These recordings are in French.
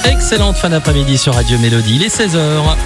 Excellente fin d'après-midi sur Radio Mélodie, il est 16h.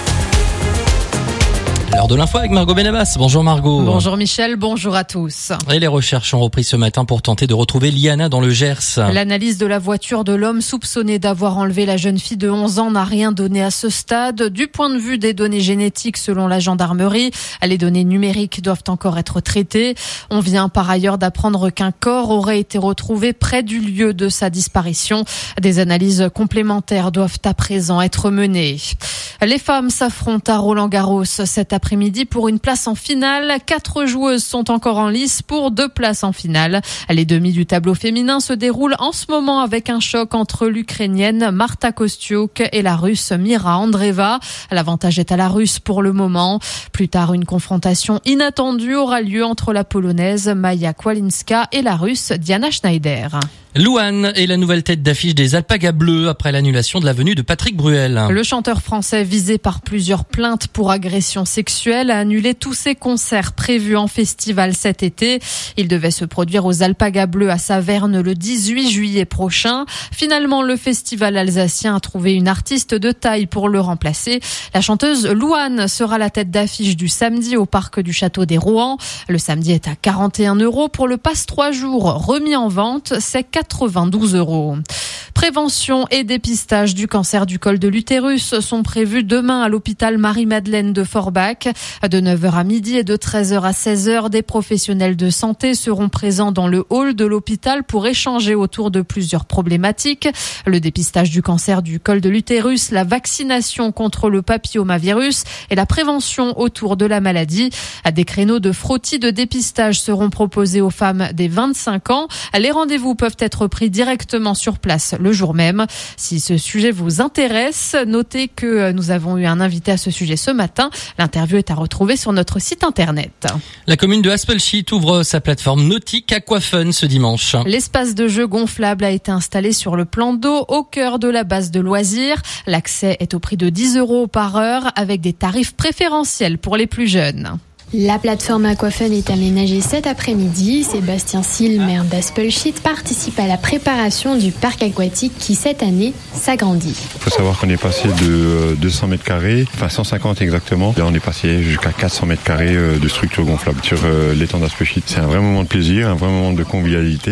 L'heure de l'info avec Margot Benabas. Bonjour Margot. Bonjour Michel, bonjour à tous. Et les recherches ont repris ce matin pour tenter de retrouver Liana dans le Gers. L'analyse de la voiture de l'homme soupçonné d'avoir enlevé la jeune fille de 11 ans n'a rien donné à ce stade. Du point de vue des données génétiques selon la gendarmerie, les données numériques doivent encore être traitées. On vient par ailleurs d'apprendre qu'un corps aurait été retrouvé près du lieu de sa disparition. Des analyses complémentaires doivent à présent être menées. Les femmes s'affrontent à Roland-Garros cet après-midi pour une place en finale. 4 joueuses sont encore en lice pour 2 places en finale. Les demi du tableau féminin se déroulent en ce moment avec un choc entre l'Ukrainienne Marta Kostyuk et la Russe Mira Andreeva. L'avantage est à la Russe pour le moment. Plus tard, une confrontation inattendue aura lieu entre la Polonaise Maja Kwalinska et la Russe Diana Schneider. Louane est la nouvelle tête d'affiche des Alpagas Bleus après l'annulation de la venue de Patrick Bruel. Le chanteur français, visé par plusieurs plaintes pour agression sexuelle, a annulé tous ses concerts prévus en festival cet été. Il devait se produire aux Alpagas Bleus à Saverne le 18 juillet prochain. Finalement, le festival alsacien a trouvé une artiste de taille pour le remplacer. La chanteuse Louane sera la tête d'affiche du samedi au parc du Château des Rohan. Le samedi est à 41 € pour le passe 3 jours remis en vente. C'est 92 €. Prévention et dépistage du cancer du col de l'utérus sont prévus demain à l'hôpital Marie-Madeleine de Forbach. De 9h à midi et de 13h à 16h, des professionnels de santé seront présents dans le hall de l'hôpital pour échanger autour de plusieurs problématiques. Le dépistage du cancer du col de l'utérus, la vaccination contre le papillomavirus et la prévention autour de la maladie. Des créneaux de frottis de dépistage seront proposés aux femmes des 25 ans. Les rendez-vous peuvent être pris directement sur place le jour même. Si ce sujet vous intéresse, notez que nous avons eu un invité à ce sujet ce matin. L'interview est à retrouver sur notre site internet. La commune de Haspelshit ouvre sa plateforme nautique Aquafun ce dimanche. L'espace de jeu gonflable a été installé sur le plan d'eau au cœur de la base de loisirs. L'accès est au prix de 10 € par heure avec des tarifs préférentiels pour les plus jeunes. La plateforme Aquafun est aménagée cet après-midi. Sébastien Sil, maire d'Haspelshit, participe à la préparation du parc aquatique qui, cette année, s'agrandit. Il faut savoir qu'on est passé de 200 mètres carrés, enfin 150 exactement. Là, on est passé jusqu'à 400 mètres carrés de structure gonflable sur l'étang d'Haspelshit. C'est un vrai moment de plaisir, un vrai moment de convivialité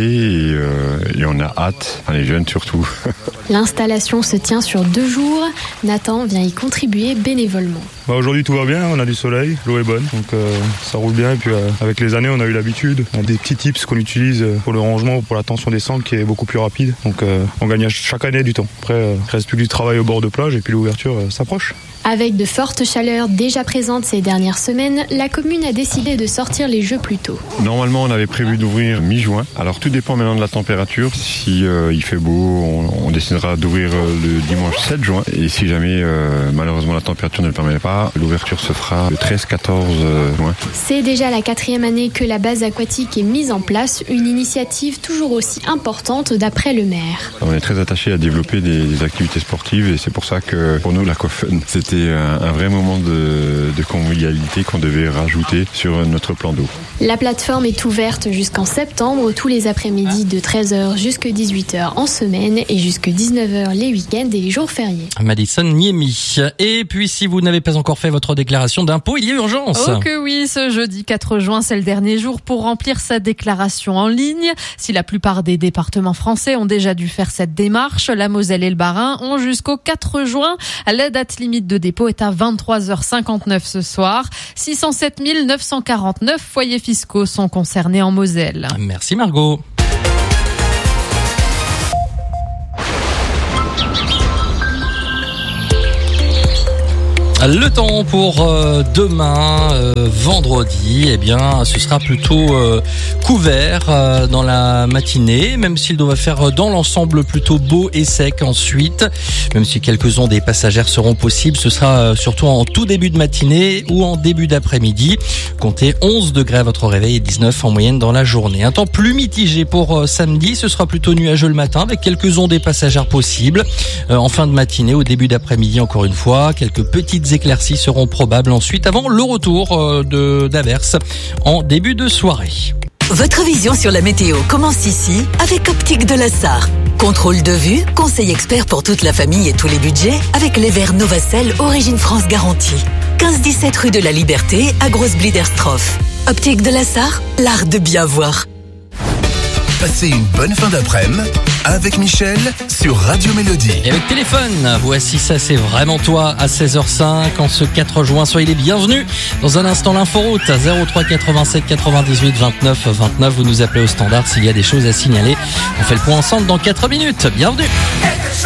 et on a hâte, les jeunes surtout. L'installation se tient sur 2 jours. Nathan vient y contribuer bénévolement. Aujourd'hui tout va bien, on a du soleil, l'eau est bonne, donc ça roule bien. Et puis avec les années on a eu l'habitude. On a des petits tips qu'on utilise pour le rangement, pour la tension des sangles qui est beaucoup plus rapide. Donc on gagne chaque année du temps. Après il reste plus que du travail au bord de plage et puis l'ouverture s'approche. Avec de fortes chaleurs déjà présentes ces dernières semaines, la commune a décidé de sortir les jeux plus tôt. Normalement, on avait prévu d'ouvrir mi-juin. Alors, tout dépend maintenant de la température. Si il fait beau, on décidera d'ouvrir le dimanche 7 juin. Et si jamais, malheureusement, la température ne le permet pas, l'ouverture se fera le 13-14 juin. C'est déjà la 4e année que la base aquatique est mise en place. Une initiative toujours aussi importante d'après le maire. On est très attaché à développer des activités sportives et c'est pour ça que pour nous, l'Aquafun, c'était un vrai moment de convivialité qu'on devait rajouter sur notre plan d'eau. La plateforme est ouverte jusqu'en septembre, tous les après-midi de 13h jusqu'à 18h en semaine et jusqu'à 19h les week-ends et les jours fériés. Madison Niemi. Et puis si vous n'avez pas encore fait votre déclaration d'impôt, il y a urgence. Oh que oui, ce jeudi 4 juin, c'est le dernier jour pour remplir sa déclaration en ligne. Si la plupart des départements français ont déjà dû faire cette démarche, la Moselle et le Bas-Rhin ont jusqu'au 4 juin. La date limite de dépôt est à 23h59 ce soir. 607 949 foyers fiscaux sont concernés en Moselle. Merci Margot. Le temps pour demain, vendredi, eh bien, ce sera plutôt couvert dans la matinée, même s'il doit faire dans l'ensemble plutôt beau et sec ensuite. Même si quelques ondées passagères seront possibles, ce sera surtout en tout début de matinée ou en début d'après-midi. Comptez 11 degrés à votre réveil et 19 en moyenne dans la journée. Un temps plus mitigé pour samedi, ce sera plutôt nuageux le matin avec quelques ondées passagères possibles. En fin de matinée, au début d'après-midi encore une fois, quelques petites éclaircies seront probables ensuite avant le retour d'averses en début de soirée. Votre vision sur la météo commence ici avec Optique de la Sarre. Contrôle de vue, conseil expert pour toute la famille et tous les budgets avec les verres Novacell Origine France garantie. 15-17 rue de la Liberté à Grosse-Bliderstroff. Optique de la Sarre, l'art de bien voir. Passez une bonne fin d'après-midi avec Michel sur Radio Mélodie. Et avec téléphone, voici Ça c'est vraiment toi à 16h05 en ce 4 juin. Soyez les bienvenus. Dans un instant, l'inforoute 03 87 98 29 29. Vous nous appelez au standard s'il y a des choses à signaler. On fait le point ensemble dans 4 minutes. Bienvenue.